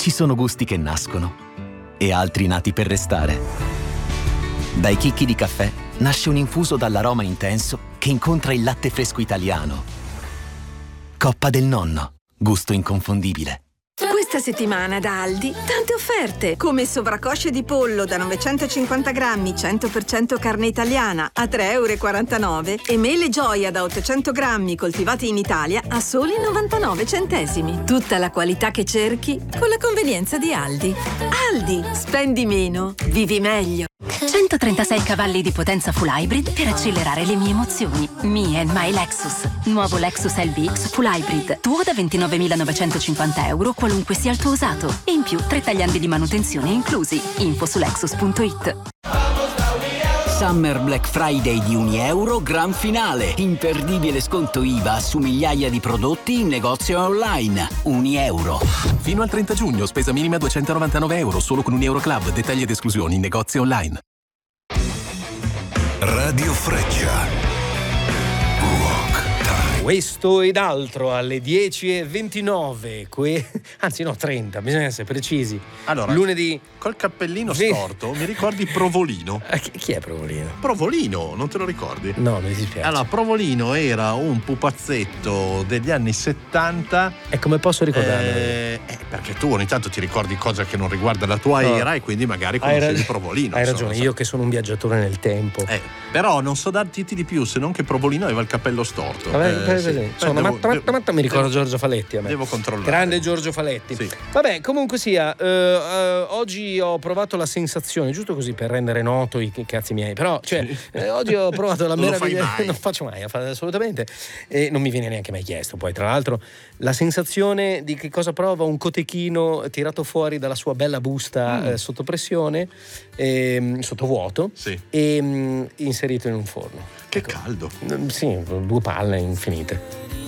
Ci sono gusti che nascono e altri nati per restare. Dai chicchi di caffè nasce un infuso dall'aroma intenso che incontra il latte fresco italiano. Coppa del Nonno, gusto inconfondibile. Questa settimana da Aldi, tante offerte, come sovraccosce di pollo da 950 grammi, 100% carne italiana, a 3,49 € e mele gioia da 800 grammi, coltivate in Italia, a soli 99 centesimi. Tutta la qualità che cerchi, con la convenienza di Aldi. Aldi, spendi meno, vivi meglio. 136 cavalli di potenza full hybrid per accelerare le mie emozioni. Me and my Lexus. Nuovo Lexus LBX full hybrid. Tuo da 29.950 €, qualunque sia il tuo usato. E in più 3 tagliandi di manutenzione inclusi. Info su Lexus.it. Summer Black Friday di €1, gran finale. Imperdibile sconto IVA su migliaia di prodotti in negozio e online. €1. Fino al 30 giugno, spesa minima €299, solo con un Euroclub. Dettagli ed esclusioni in negozio online. Radio Freccia. Questo ed altro alle 10:29, anzi no, 30, bisogna essere precisi. Allora, lunedì col cappellino storto mi ricordi Provolino? Chi è Provolino? Provolino, non te lo ricordi? No, mi dispiace. Allora, Provolino era un pupazzetto degli anni 70. E come posso ricordarlo? Perché tu ogni tanto ti ricordi cosa che non riguarda la tua era e quindi magari conoscevi Provolino. Hai ragione, io che sono un viaggiatore nel tempo. Però non so darti di più, se non che Provolino aveva il cappello storto. Sono matta, mi ricordo Giorgio Faletti a me. Devo controllare. Grande Giorgio Faletti. Sì. Vabbè, comunque sia, oggi ho provato la sensazione, giusto così per rendere noto i cazzi miei, però oggi ho provato la meraviglia. Non faccio mai, assolutamente. E non mi viene neanche mai chiesto. Poi, tra l'altro, la sensazione di che cosa prova un cotechino tirato fuori dalla sua bella busta sotto pressione, sotto vuoto, e inserito in un forno. Che caldo. Sì, 2 palle infinite.